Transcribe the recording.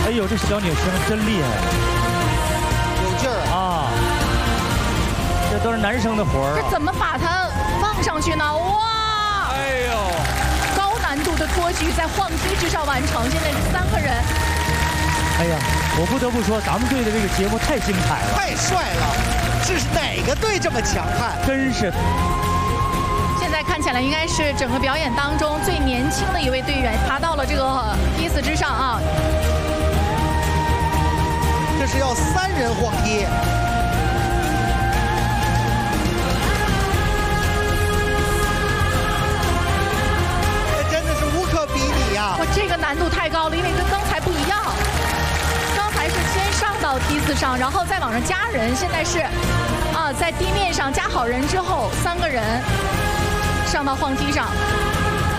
哎呦，这小女生真厉害， 有劲儿啊！这都是男生的活儿啊。 这怎么把它放上去呢？哇！ 哎呦， 高难度的托举在晃梯之上完成，现在是3个人。 哎呀，我不得不说，咱们队的这个节目太精彩了， 太帅了！这是哪个队这么强悍？ 真是。 现在看起来应该是整个表演当中最年轻的一位队员，爬到了这个梯子之上啊！ 这是要3人晃梯。这真的是无可比拟呀！ 哇，这个难度太高了，因为跟刚才不一样。刚才是先上到梯子上，然后再往上加人，现在是在地面上加好人之后，3个人上到晃梯上。